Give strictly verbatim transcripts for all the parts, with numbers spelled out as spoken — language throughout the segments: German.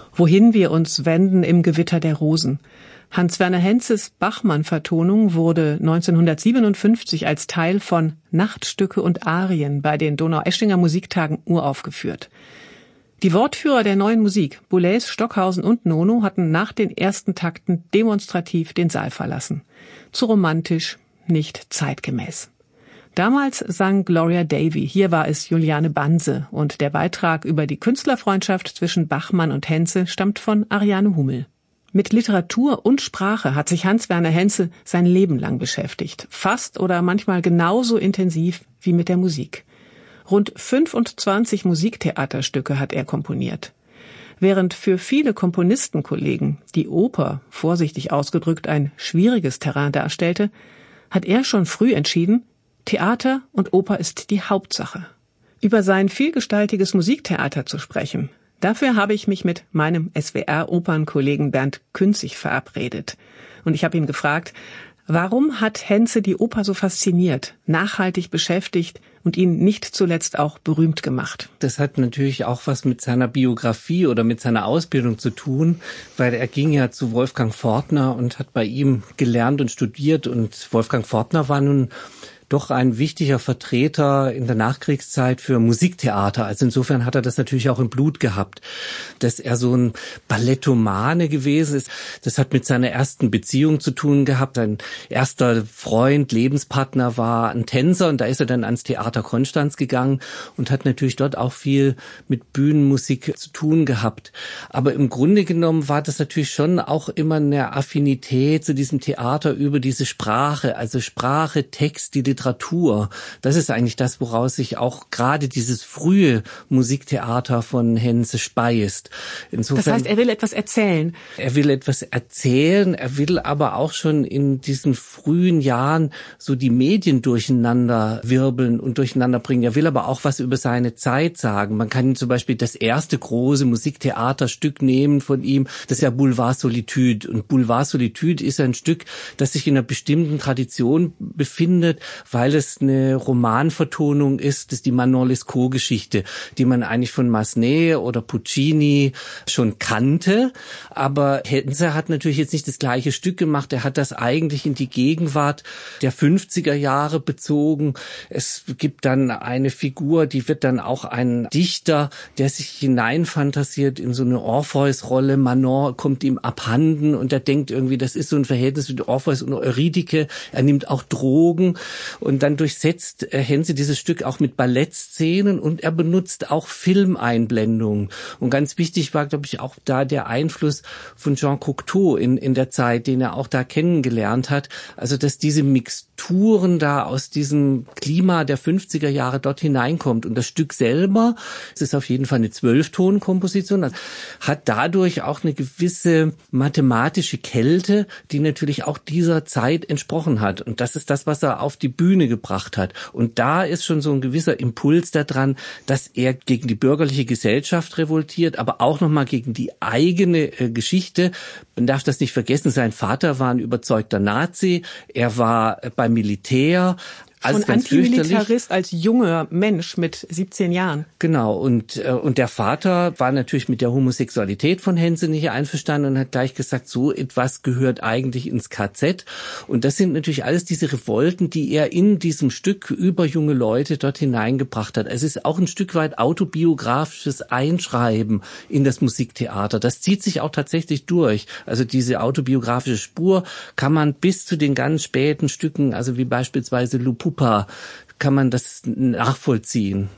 Wohin wir uns wenden im Gewitter der Rosen. Hans-Werner Henzes Bachmann-Vertonung wurde neunzehnhundertsiebenundfünfzig als Teil von Nachtstücke und Arien bei den Donaueschinger Musiktagen uraufgeführt. Die Wortführer der neuen Musik, Boulez, Stockhausen und Nono, hatten nach den ersten Takten demonstrativ den Saal verlassen. Zu romantisch, nicht zeitgemäß. Damals sang Gloria Davy, hier war es Juliane Banse, und der Beitrag über die Künstlerfreundschaft zwischen Bachmann und Henze stammt von Ariane Hummel. Mit Literatur und Sprache hat sich Hans-Werner Henze sein Leben lang beschäftigt, fast oder manchmal genauso intensiv wie mit der Musik. Rund fünfundzwanzig Musiktheaterstücke hat er komponiert. Während für viele Komponistenkollegen die Oper, vorsichtig ausgedrückt, ein schwieriges Terrain darstellte, hat er schon früh entschieden, Theater und Oper ist die Hauptsache. Über sein vielgestaltiges Musiktheater zu sprechen, dafür habe ich mich mit meinem S W R-Opernkollegen Bernd Künzig verabredet. Und ich habe ihn gefragt, warum hat Henze die Oper so fasziniert, nachhaltig beschäftigt und ihn nicht zuletzt auch berühmt gemacht? Das hat natürlich auch was mit seiner Biografie oder mit seiner Ausbildung zu tun, weil er ging ja zu Wolfgang Fortner und hat bei ihm gelernt und studiert. Und Wolfgang Fortner war nun doch ein wichtiger Vertreter in der Nachkriegszeit für Musiktheater. Also insofern hat er das natürlich auch im Blut gehabt. Dass er so ein Ballettomane gewesen ist, das hat mit seiner ersten Beziehung zu tun gehabt. Sein erster Freund, Lebenspartner war ein Tänzer, und da ist er dann ans Theater Konstanz gegangen und hat natürlich dort auch viel mit Bühnenmusik zu tun gehabt. Aber im Grunde genommen war das natürlich schon auch immer eine Affinität zu diesem Theater über diese Sprache, also Sprache, Text, die Literatur. Das ist eigentlich das, woraus sich auch gerade dieses frühe Musiktheater von Henze speist. Insofern, das heißt, er will etwas erzählen. Er will etwas erzählen, er will aber auch schon in diesen frühen Jahren so die Medien durcheinander wirbeln und durcheinander bringen. Er will aber auch was über seine Zeit sagen. Man kann zum Beispiel das erste große Musiktheaterstück nehmen von ihm, das ist ja Boulevard Solitude. Und Boulevard Solitude ist ein Stück, das sich in einer bestimmten Tradition befindet, weil es eine Romanvertonung ist, das ist die Manon Lescaut-Geschichte, die man eigentlich von Massenet oder Puccini schon kannte. Aber Henze hat natürlich jetzt nicht das gleiche Stück gemacht. Er hat das eigentlich in die Gegenwart der fünfziger Jahre bezogen. Es gibt dann eine Figur, die wird dann auch ein Dichter, der sich hineinfantasiert in so eine Orpheus-Rolle. Manon kommt ihm abhanden und er denkt irgendwie, das ist so ein Verhältnis mit Orpheus und Eurydike. Er nimmt auch Drogen. Und dann durchsetzt Henze dieses Stück auch mit Ballettszenen und er benutzt auch Filmeinblendungen. Und ganz wichtig war, glaube ich, auch da der Einfluss von Jean Cocteau in, in der Zeit, den er auch da kennengelernt hat. Also, dass diese Mixturen da aus diesem Klima der fünfziger Jahre dort hineinkommt. Und das Stück selber, es ist auf jeden Fall eine Zwölftonkomposition, hat dadurch auch eine gewisse mathematische Kälte, die natürlich auch dieser Zeit entsprochen hat. Und das ist das, was er auf die Bühne gebracht hat. Und da ist schon so ein gewisser Impuls daran, dass er gegen die bürgerliche Gesellschaft revoltiert, aber auch nochmal gegen die eigene äh, Geschichte. Man darf das nicht vergessen, sein Vater war ein überzeugter Nazi, er war äh, beim Militär. Schon Antimilitarist als junger Mensch mit siebzehn Jahren. Genau, und äh, und der Vater war natürlich mit der Homosexualität von Henze nicht einverstanden und hat gleich gesagt, so etwas gehört eigentlich ins K Z. Und das sind natürlich alles diese Revolten, die er in diesem Stück über junge Leute dort hineingebracht hat. Es ist auch ein Stück weit autobiografisches Einschreiben in das Musiktheater. Das zieht sich auch tatsächlich durch. Also diese autobiografische Spur kann man bis zu den ganz späten Stücken, also wie beispielsweise Lupu kann man das nachvollziehen.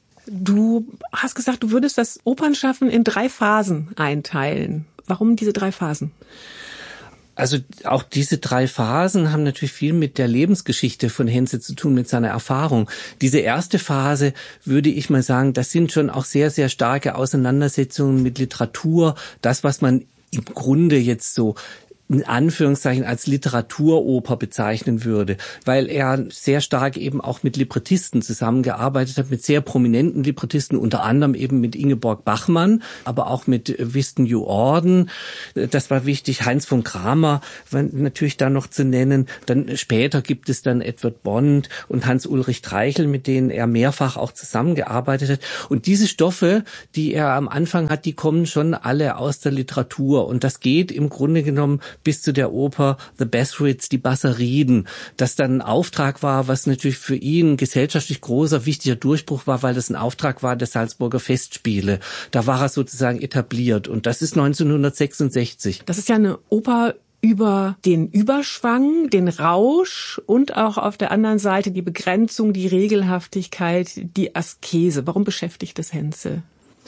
Du hast gesagt, du würdest das Opernschaffen in drei Phasen einteilen. Warum diese drei Phasen? Also auch diese drei Phasen haben natürlich viel mit der Lebensgeschichte von Henze zu tun, mit seiner Erfahrung. Diese erste Phase, würde ich mal sagen, das sind schon auch sehr, sehr starke Auseinandersetzungen mit Literatur. Das, was man im Grunde jetzt so in Anführungszeichen als Literaturoper bezeichnen würde, weil er sehr stark eben auch mit Librettisten zusammengearbeitet hat, mit sehr prominenten Librettisten, unter anderem eben mit Ingeborg Bachmann, aber auch mit Wystan New Orden. Das war wichtig. Heinz von Kramer war natürlich da noch zu nennen. Dann später gibt es dann Edward Bond und Hans-Ulrich Treichel, mit denen er mehrfach auch zusammengearbeitet hat. Und diese Stoffe, die er am Anfang hat, die kommen schon alle aus der Literatur. Und das geht im Grunde genommen bis zu der Oper The Basrids, die Basariden, das dann ein Auftrag war, was natürlich für ihn gesellschaftlich großer, wichtiger Durchbruch war, weil das ein Auftrag war der Salzburger Festspiele. Da war er sozusagen etabliert. Und das ist neunzehnhundertsechsundsechzig. Das ist ja eine Oper über den Überschwang, den Rausch und auch auf der anderen Seite die Begrenzung, die Regelhaftigkeit, die Askese. Warum beschäftigt das Henze?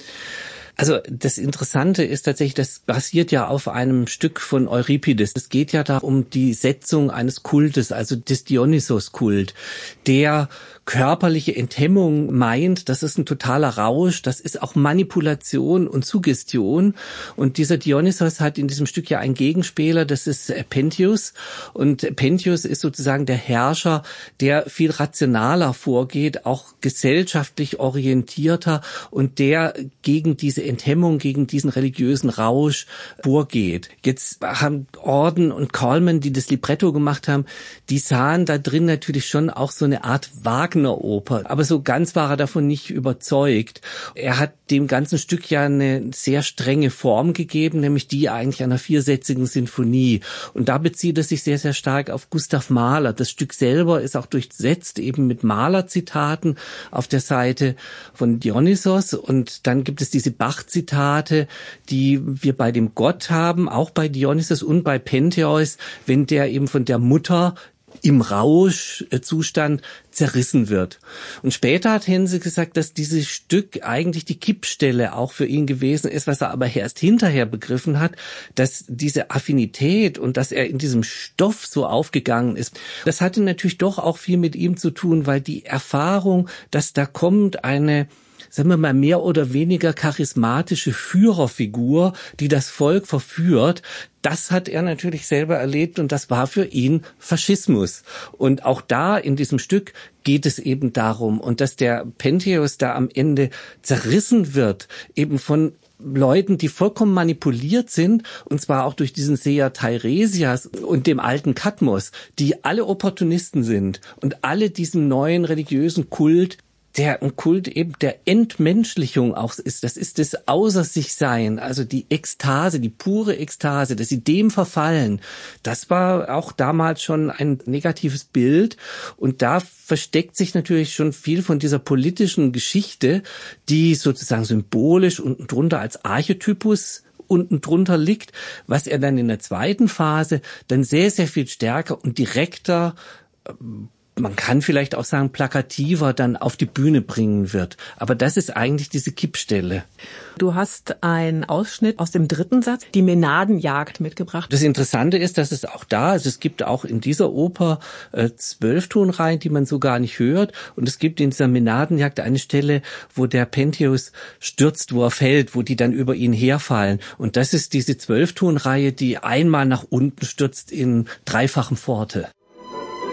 Also das Interessante ist tatsächlich, das basiert ja auf einem Stück von Euripides. Es geht ja da um die Setzung eines Kultes, also des Dionysos-Kult, der körperliche Enthemmung meint, das ist ein totaler Rausch, das ist auch Manipulation und Suggestion. Und dieser Dionysos hat in diesem Stück ja einen Gegenspieler, das ist Pentheus. Und Pentheus ist sozusagen der Herrscher, der viel rationaler vorgeht, auch gesellschaftlich orientierter und der gegen diese Enthemmung, gegen diesen religiösen Rausch vorgeht. Jetzt haben Orden und Coleman, die das Libretto gemacht haben, die sahen da drin natürlich schon auch so eine Art Wagner-Oper. Aber so ganz war er davon nicht überzeugt. Er hat dem ganzen Stück ja eine sehr strenge Form gegeben, nämlich die eigentlich einer viersätzigen Sinfonie. Und da bezieht er sich sehr, sehr stark auf Gustav Mahler. Das Stück selber ist auch durchsetzt eben mit Mahler-Zitaten auf der Seite von Dionysos. Und dann gibt es diese Bach-Zitate, die wir bei dem Gott haben, auch bei Dionysos und bei Pentheus, wenn der eben von der Mutter im Rauschzustand zerrissen wird. Und später hat Hense gesagt, dass dieses Stück eigentlich die Kippstelle auch für ihn gewesen ist, was er aber erst hinterher begriffen hat, dass diese Affinität und dass er in diesem Stoff so aufgegangen ist, das hatte natürlich doch auch viel mit ihm zu tun, weil die Erfahrung, dass da kommt eine, sagen wir mal, mehr oder weniger charismatische Führerfigur, die das Volk verführt, das hat er natürlich selber erlebt und das war für ihn Faschismus. Und auch da in diesem Stück geht es eben darum, und dass der Pentheus da am Ende zerrissen wird, eben von Leuten, die vollkommen manipuliert sind, und zwar auch durch diesen Seher Teiresias und dem alten Kadmos, die alle Opportunisten sind und alle diesem neuen religiösen Kult, der ein Kult eben der Entmenschlichung auch ist. Das ist das Außer-sich-Sein, also die Ekstase, die pure Ekstase, dass sie dem verfallen. Das war auch damals schon ein negatives Bild. Und da versteckt sich natürlich schon viel von dieser politischen Geschichte, die sozusagen symbolisch unten drunter als Archetypus unten drunter liegt, was er dann in der zweiten Phase dann sehr, sehr viel stärker und direkter, man kann vielleicht auch sagen, plakativer dann auf die Bühne bringen wird. Aber das ist eigentlich diese Kippstelle. Du hast einen Ausschnitt aus dem dritten Satz, die Mänadenjagd, mitgebracht. Das Interessante ist, dass es auch da, also es gibt auch in dieser Oper äh, Zwölftonreihen, die man so gar nicht hört. Und es gibt in dieser Mänadenjagd eine Stelle, wo der Pentheus stürzt, wo er fällt, wo die dann über ihn herfallen. Und das ist diese Zwölftonreihe, die einmal nach unten stürzt in dreifachem Forte.